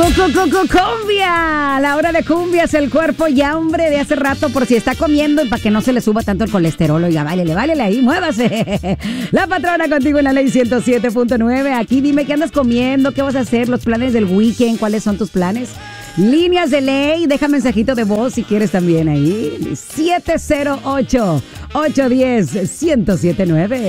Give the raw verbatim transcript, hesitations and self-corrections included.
Cumbia, la hora de cumbias, el cuerpo ya hombre de hace rato por si está comiendo y para que no se le suba tanto el colesterol. Oiga, válele, válele ahí, muévase. La patrona contigo en la ley ciento siete punto nueve. Aquí dime qué andas comiendo, qué vas a hacer, los planes del weekend, cuáles son tus planes. Líneas de ley, deja mensajito de voz si quieres también ahí. siete cero ocho, ocho uno cero, uno cero siete nueve.